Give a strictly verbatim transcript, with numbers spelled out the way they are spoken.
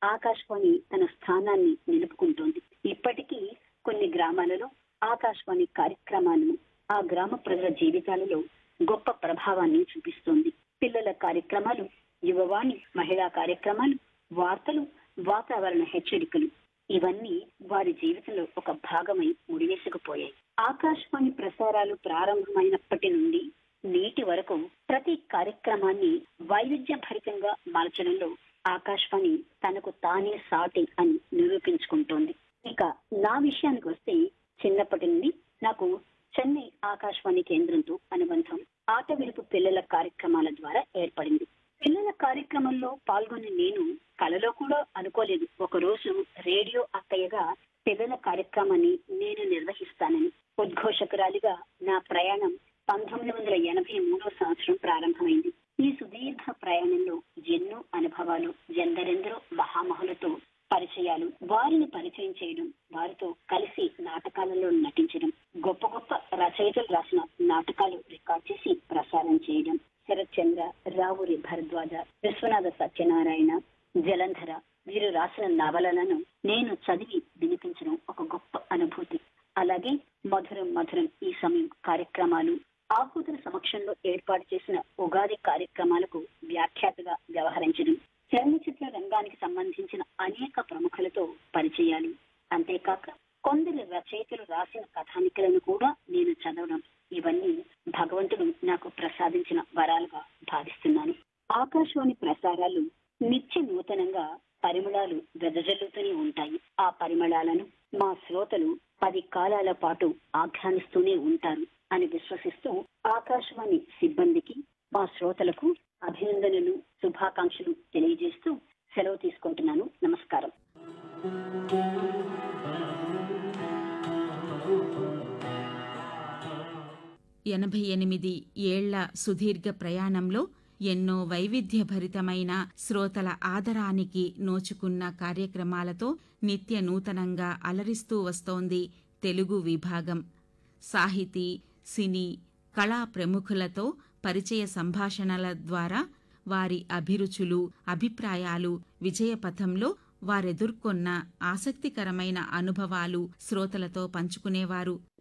ఆకాశవాణి తన స్థానాన్ని నిలుపుకుంటోంది. ఇప్పటికీ కొన్ని గ్రామాలలో ఆకాశవాణి కార్యక్రమాలు ఆ గ్రామ ప్రజల జీవితాలలో గొప్ప ప్రభావాన్ని చూపిస్తోంది. పిల్లల కార్యక్రమాలు, యువవాణి, మహిళా కార్యక్రమాలు, వార్తలు, వాతావరణ హెచ్చరికలు ఇవన్నీ వారి జీవితంలో ఒక భాగమై ముడివేసుకుపోయాయి. ఆకాశవాణి ప్రసారాలు ప్రారంభమైనప్పటి నుండి నేటి వరకు ప్రతి కార్యక్రమాన్ని వైవిధ్య భరితంగా మార్చడంలో ఆకాశవాణి తనకు తానే సాటి అని నిరూపించుకుంటోంది. ఇక నా విషయానికి వస్తే చిన్నప్పటి నుండి నాకు చెన్నై ఆకాశవాణి కేంద్రంతో అనుబంధం ఆట విలుపు పిల్లల కార్యక్రమాల ద్వారా ఏర్పడింది. పిల్లల కార్యక్రమంలో పాల్గొని నేను కలలో కూడా అనుకోలేదు ఒక రోజు రేడియో అక్కయ్యగా పిల్లల కార్యక్రమాన్ని నేను నిర్వహిస్తానని. ఉద్ఘోషకురాలిగా నా ప్రయాణం పంతొమ్మిది వందల ఎనభై మూడో సంవత్సరం ప్రారంభమైంది. ఈ సుదీర్ఘ ప్రయాణంలో ఎన్నో అనుభవాలు, ఎందరెందరో మహామహులతో పరిచయాలు, వారిని పరిచయం చేయడం, వారితో కలిసి నాటకాలలో నటించడం, గొప్ప గొప్ప రచయితలు రాసిన నాటకాలు రికార్డ్ చేసి ప్రసారం చేయడం, శరత్ చంద్ర, రావురి భరద్వాజ, విశ్వనాథ సత్యనారాయణ, జలంధర వీరు రాసిన నవలలను నేను చదివి వినిపించడం ఒక గొప్ప అనుభూతి. అలాగే మధురం మధురం ఈ సమయం కార్యక్రమాలు, ఆహుతుల సమక్షంలో ఏర్పాటు చేసిన ఉగాది కార్యక్రమాలకు వ్యాఖ్యాతగా వ్యవహరించడం, చలనచిత్ర రంగానికి సంబంధించిన అనేక ప్రముఖులతో పరిచయాలు, అంతేకాక కొందరు రచయితలు రాసిన కథానికలను కూడా నేను చదవడం, ఇవన్నీ భగవంతుడు నాకు ప్రసాదించిన వరాలుగా భావిస్తున్నాను. ఆకాశవాణి ప్రసారాలు నిత్య నూతనంగా పరిమళాలు వెదజల్లుతూనే ఉంటాయి. ఆ పరిమళాలను మా శ్రోతలు పది కాలాల పాటు ఆఘ్రానిస్తూనే ఉంటారు అని విశ్వసిస్తూ ఆకాశవాణి సిబ్బందికి, మా శ్రోతలకు అభినందనలు, శుభాకాంక్షలు తెలియజేస్తూ సెలవు తీసుకుంటున్నాను. నమస్కారం. ఎనభై ఎనిమిది ఏళ్ల సుదీర్ఘ ప్రయాణంలో ఎన్నో వైవిధ్యభరితమైన శ్రోతల ఆదరానికి నోచుకున్న కార్యక్రమాలతో నిత్య నూతనంగా అలరిస్తూ వస్తోంది తెలుగు విభాగం. సాహితీ, సినీ, కళా ప్రముఖులతో పరిచయ సంభాషణల ద్వారా వారి అభిరుచులు, అభిప్రాయాలు, విజయపథంలో వారెదుర్కొన్న ఆసక్తికరమైన అనుభవాలు శ్రోతలతో పంచుకునేవారు.